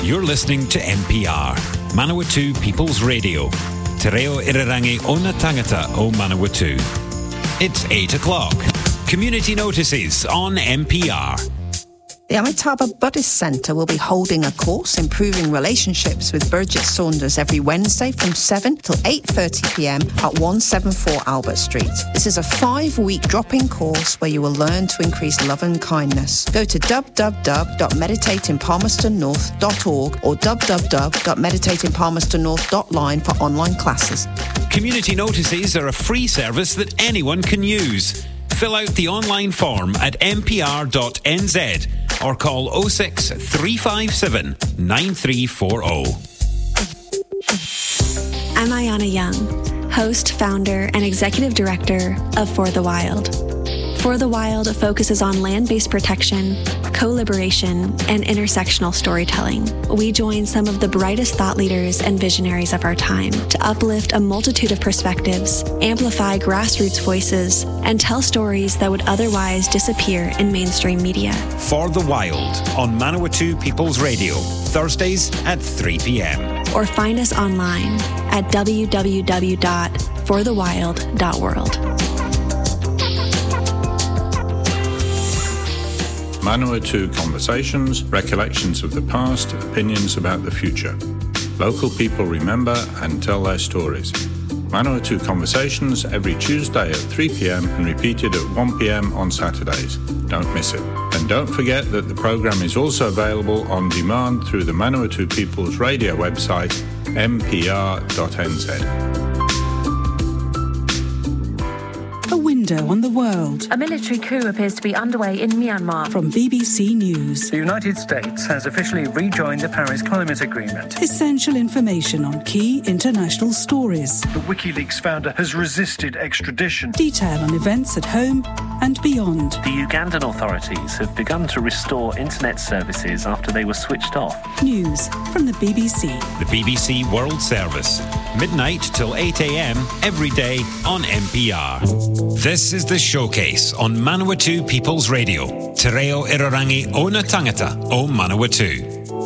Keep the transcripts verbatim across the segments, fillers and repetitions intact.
You're listening to M P R, Manawatu People's Radio. Te reo irarangi o na tangata o Manawatu. It's eight o'clock. Community notices on M P R. The Amitabha Buddhist Centre will be holding a course improving relationships with Bridget Saunders every Wednesday from seven till eight thirty p m at one seventy-four Albert Street. This is a five-week drop-in course where you will learn to increase love and kindness. Go to w w w dot meditate in palmerston north dot org or w w w dot meditate in palmerston north dot line for online classes. Community notices are a free service that anyone can use. Fill out the online form at m p r dot n z or call oh six three five seven nine three four oh. I'm Ayana Young, host, founder, and executive director of For the Wild. For the Wild focuses on land-based protection, co-liberation, and intersectional storytelling. We join some of the brightest thought leaders and visionaries of our time to uplift a multitude of perspectives, amplify grassroots voices, and tell stories that would otherwise disappear in mainstream media. For the Wild on Manawatu People's Radio, Thursdays at three p m. Or find us online at w w w dot for the wild dot world. Manawatu Conversations, recollections of the past, opinions about the future. Local people remember and tell their stories. Manawatu Conversations every Tuesday at three p m and repeated at one p m on Saturdays. Don't miss it. And don't forget that the programme is also available on demand through the Manawatu People's Radio website, m p r dot n z. A window on the world. A military coup appears to be underway in Myanmar. From B B C News. The United States has officially rejoined the Paris Climate Agreement. Essential information on key international stories. The WikiLeaks founder has resisted extradition. Detail on events at home and beyond. The Ugandan authorities have begun to restore internet services after they were switched off. News from the B B C. The B B C World Service. Midnight till eight a m every day on M P R. This is the Showcase on Manawatu People's Radio. Te reo irarangi o na tangata o Manawatu.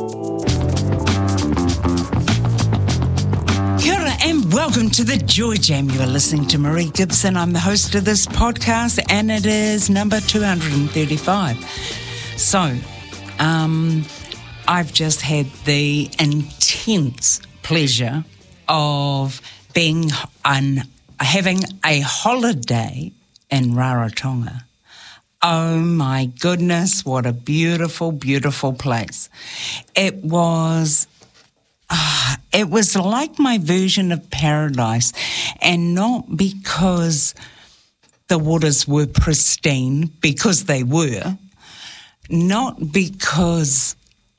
Kia ora and welcome to the Joy Jam. You are listening to Marie Gibson. I'm the host of this podcast and it is number two hundred thirty-five. So, um, I've just had the intense pleasure of being on having a holiday in Rarotonga. Oh my goodness, what a beautiful, beautiful place. It was, uh, it was like my version of paradise, and not because the waters were pristine, because they were, not because,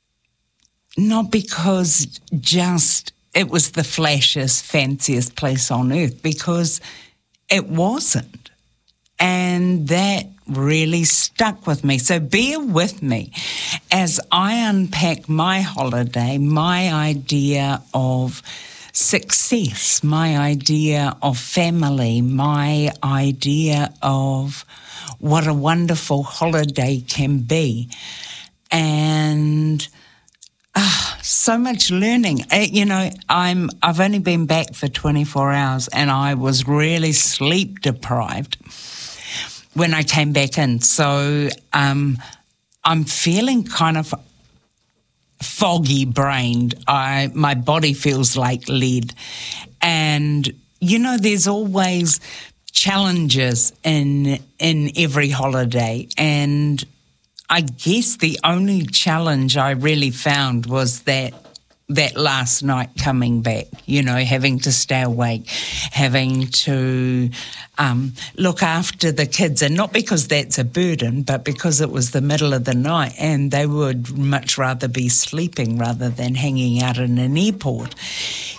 not because just it was the flashiest, fanciest place on earth, because it wasn't. And that really stuck with me. So bear with me as I unpack my holiday, my idea of success, my idea of family, my idea of what a wonderful holiday can be. And Ah, so much learning. Uh, you know, I'm, I've only been back for twenty-four hours and I was really sleep deprived when I came back in. So um, I'm feeling kind of foggy brained. I, my body feels like lead. And, you know, there's always challenges in, in every holiday, and I guess the only challenge I really found was that that last night coming back, you know, having to stay awake, having to um, look after the kids, and not because that's a burden, but because it was the middle of the night and they would much rather be sleeping rather than hanging out in an airport.